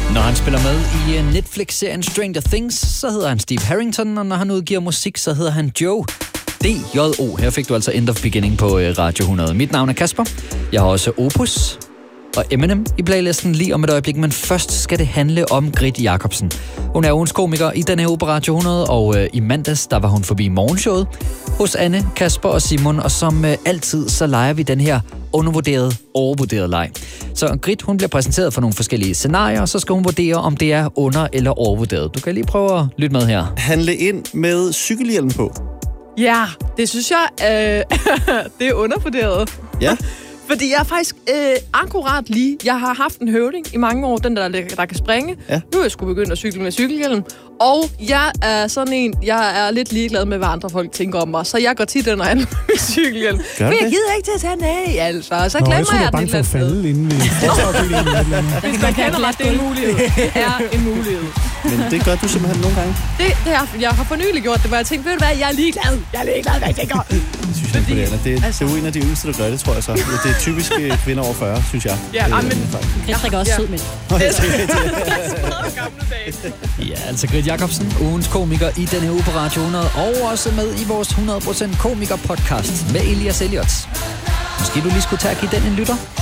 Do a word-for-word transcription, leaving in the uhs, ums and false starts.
Når han spiller med i Netflix-serien Stranger Things, så hedder han Steve Harrington, og når han udgiver musik, så hedder han Joe. D J O. Her fik du altså End of Beginning på Radio hundrede. Mit navn er Kasper. Jeg har også Opus og Eminem i playlisten lige om et øjeblik, men først skal det handle om Grit Jacobsen. Hun er ugens komiker i denne uge på Radio hundrede, og øh, i mandags, der var hun forbi morgenshowet hos Anne, Kasper og Simon, og som øh, altid, så leger vi den her undervurderet, overvurderet leg. Så Grit, hun bliver præsenteret for nogle forskellige scenarier, og så skal hun vurdere, om det er under- eller overvurderet. Du kan lige prøve at lytte med her. Handle ind med cykelhjelm på. Ja, det synes jeg, øh, det er undervurderet. Ja. Fordi jeg er faktisk øh, akkurat lige... Jeg har haft en høvding i mange år, den der, der kan springe. Ja. Nu er jeg sgu begyndt at cykle med cykelhjelm. Og jeg er sådan en... Jeg er lidt ligeglad med, hvad andre folk tænker om mig. Så jeg går tit ind og handler med cykelhjelm. Gør Men jeg det? gider ikke til at tage den af, altså. Så Nå, glemmer jeg tror, du jeg er den bange et for at eller andet falde inden i forsvarsafdelingen. Hvis man kender mig, det er en mulighed. Det er en mulighed. Men det gør du simpelthen nogle gange. Det, det har, jeg har for nylig gjort det, hvor jeg tænkte, ved du hvad, jeg er ligeglad. Jeg er ligeglad, hvad jeg tænker. Det synes jeg er imponerende. Det, altså, det er jo en af de yngste, der gør det, tror jeg så. Det er typisk kvinder over fyrre, synes jeg. Ja, det, men... Jeg trækker også sød med. Det er så gamle dage. Ja, altså Grit Jacobsen, ugens komiker i denne uge på Radio hundrede, og også med i vores hundrede procent komiker podcast med Elias Elliot. Måske du lige skulle tage og give den en lytter?